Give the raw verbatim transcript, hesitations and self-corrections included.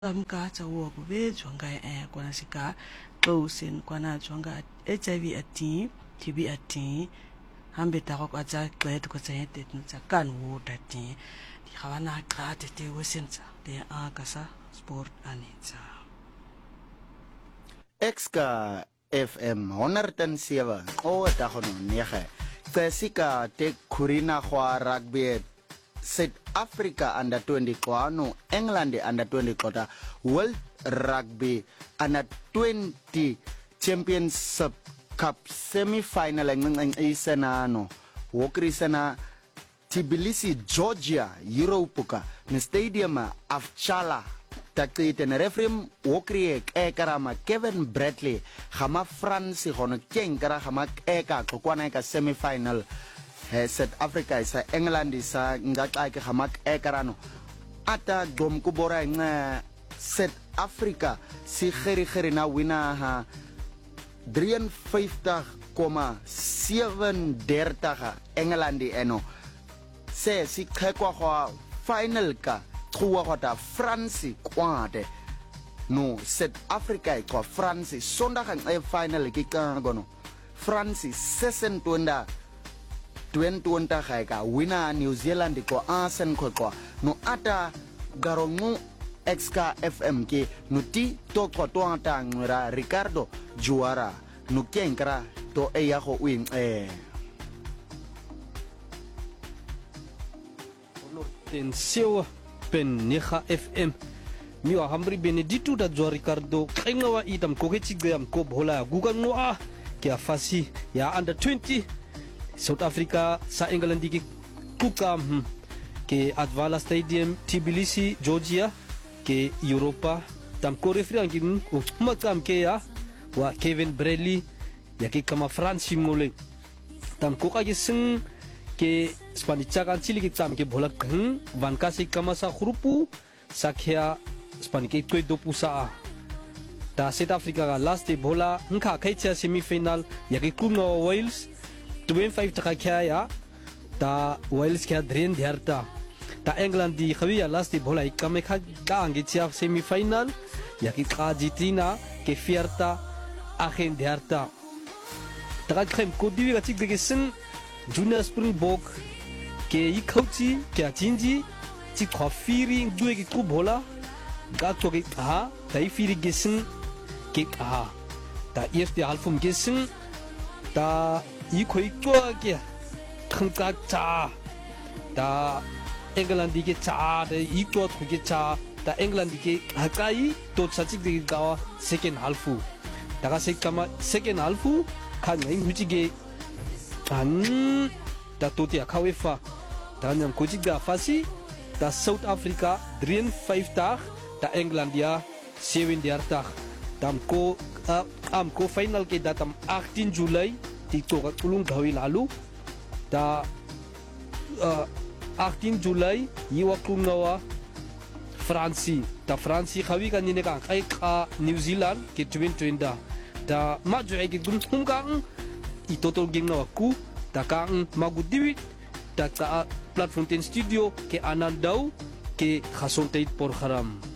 Amka cha wo be chonga e kwana sika closing kwana chonga H I V ati T B ati hambe ta ko aja qet ko tsa yete tsa kan wo dati di khawana ka te te wesenza de a kasa sport anitsa Exka F M one oh seven o ta gono nege tsika te kurina khwa rugby South Africa under twenty kwano England under twenty kota World Rugby under twenty Championship Cup semi-final ng isenano wokrisana Tbilisi Georgia Europe ni stadium Afchala takite ne referee wokrie e karama Kevin Bradley khama France hono kenkara khama e ka kokwana ka semi-final South Africa isa England isa ngaxa ke hamak ekarano ata dom kubora nga South Africa si kheri kheri na wina ha fifty komma seven derta England eno se si khekwa kwa final ka tsuwa kwa France kwade no South Africa kwa France sonda kan e final ki ka gono France sesen twenda twenty twenty ka wina New Zealand ko asen ko ko no ata garongu Exka F M ke no ti to ko to ata ngura Ricardo Juara no kenkra to e ya go win eh ten sewa pen neha F M mi wa hamri Benedito da jo Ricardo krenga wa itam ko ke tigam ko bola gugan no a ke afasi ya under twenty South Africa sa England di kukam ke Advala Stadium Tbilisi Georgia ke Europa tam ko referee angin makam ke ya wa Kevin Bradley ya ke kama France mole tam ko ka sing ke Spanicha kan chili ke tam ke bola kan van ka se kama sa grupu sa kya Spanish ke do pusa ta South Africa last bola nka kai cha semi final ya ke kuno Wales twenty-five taka kaya ta Wales kya dren dharta ta England di khawiya last bola ikame kha ka angi chia semi final ya ki ka jitina ke fierta akhen dharta ta khem ko diwi ga tik de sen junior springbok ke ikauchi kya jinji ti khafiri duwe ki ku bola ga to ke ha ta ifiri gesen ke ha ta first half gesen ta 이 거의 쪼아게 탕까 자, 다 잉글랜드게 자, 이 쪼아 되게 자, 다 잉글랜드게 가까이 또 차직되게 가와 세컨 할프, 다가 세까마 세컨 할프 칸이 무지게 안, 다 또디야 카웨파, 다냥 고지가 파시, 다 사우스 아프리카 드린 five 딱, 다 잉글랜드야 seven 딱, 담고 암고 파이널 게 다tam eighteen July Tito ka tulung gawin lalu ta uh, eighteen July yiwa kungawa France ta France khawi kan ni ka kai ka New Zealand ke twenty twenty ta maju ai ke dum kang itoto gingnawa ku ta kang magudiwi ta ta platform ten studio ke anandau ke khasontait por kharam